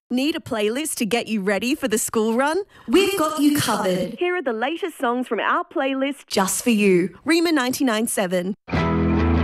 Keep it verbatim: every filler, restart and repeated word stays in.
Need a playlist to get you ready for the school run? We've got you covered. Here are the latest songs from our playlist just for you. Rima ninety-nine point seven.